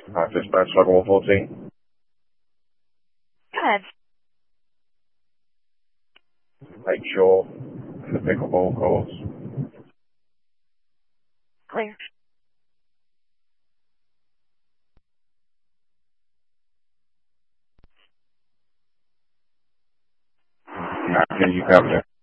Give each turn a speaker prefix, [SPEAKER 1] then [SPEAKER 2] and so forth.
[SPEAKER 1] Dispatch level 114.
[SPEAKER 2] Go ahead.
[SPEAKER 1] Make sure the pickleball courts.
[SPEAKER 2] Clear.
[SPEAKER 1] Can you cover it?